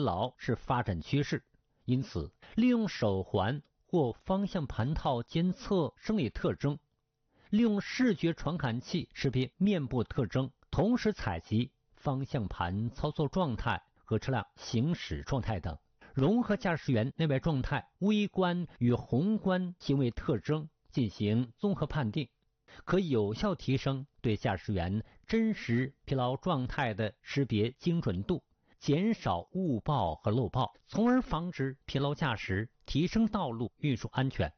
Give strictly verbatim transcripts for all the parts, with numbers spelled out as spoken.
劳是发展趋势，因此利用手环或方向盘套监测生理特征，利用视觉传感器识别面部特征，同时采集方向盘操作状态和车辆行驶状态等，融合驾驶员内外状态、微观与宏观行为特征进行综合判定，可有效提升对驾驶员真实疲劳状态的识别精准度，减少误报和漏报，从而防止疲劳驾驶，提升道路运输安全。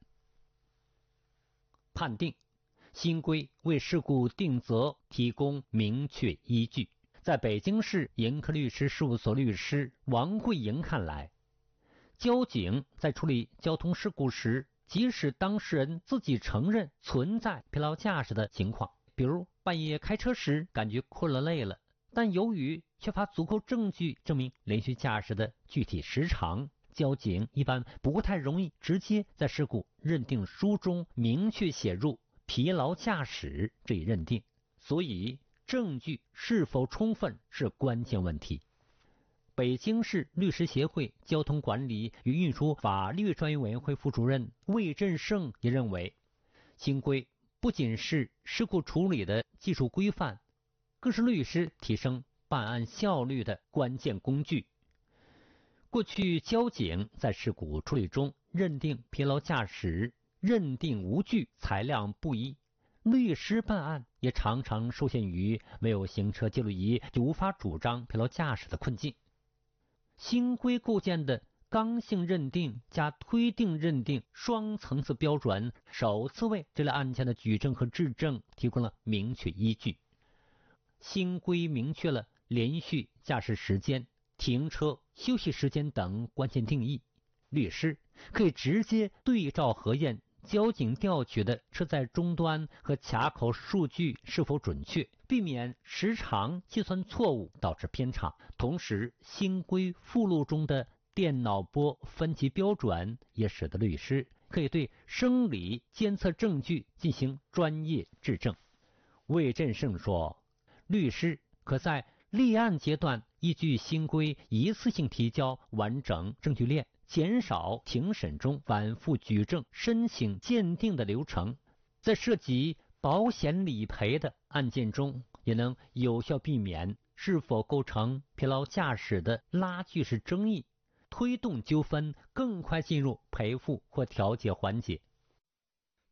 判定新规为事故定责提供明确依据。在北京市盈科律师事务所律师王慧莹看来，交警在处理交通事故时，即使当事人自己承认存在疲劳驾驶的情况，比如半夜开车时感觉困了累了，但由于缺乏足够证据证明连续驾驶的具体时长，交警一般不太容易直接在事故认定书中明确写入疲劳驾驶这一认定，所以证据是否充分是关键问题。北京市律师协会交通管理与运输法律专业委员会副主任魏振胜也认为，新规不仅是事故处理的技术规范，更是律师提升办案效率的关键工具。过去交警在事故处理中认定疲劳驾驶认定无据，裁量不一，律师办案也常常受限于没有行车记录仪就无法主张疲劳驾驶的困境。新规构建的刚性认定加推定认定双层次标准，首次为这类案件的举证和质证提供了明确依据。新规明确了连续驾驶时间、停车、休息时间等关键定义，律师可以直接对照核验交警调取的车载终端和卡口数据是否准确，避免时长计算错误导致偏差。同时，新规附录中的电脑波分级标准也使得律师可以对生理监测证据进行专业质证。魏振胜说，律师可在立案阶段依据新规一次性提交完整证据链，减少庭审中反复举证、申请鉴定的流程，在涉及保险理赔的案件中，也能有效避免是否构成疲劳驾驶的拉锯式争议，推动纠纷更快进入赔付或调解环节。